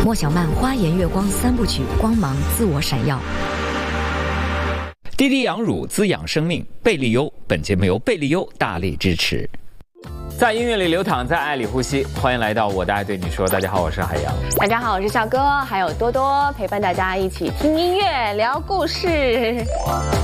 莫小曼花颜月光3部曲，光芒自我闪耀。 滴滴养乳滋养生命，贝利优。本节目由贝利优大力支持。在音乐里流淌，在爱里呼吸。欢迎来到我的爱对你说。大家好，我是海洋。 大家好，我是笑哥，还有多多陪伴大家一起听音乐、聊故事。